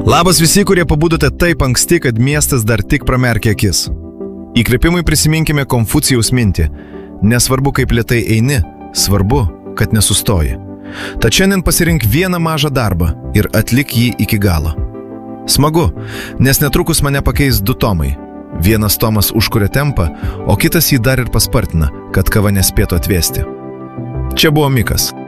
Labas visi, kurie pabudote taip anksti, kad miestas dar tik pramerkia akis. Įkvėpimui prisiminkime Konfucijaus mintį. Nesvarbu, kaip lėtai eini, svarbu, kad nesustoji. Tad šiandien pasirink vieną mažą darbą ir atlik jį iki galo. Smagu, nes netrukus mane pakeis 2 tomai. Vienas tomas užkuria tempą, o kitas jį dar ir paspartina, kad kava nespėtų atvėsti. Čia buvo Mikas.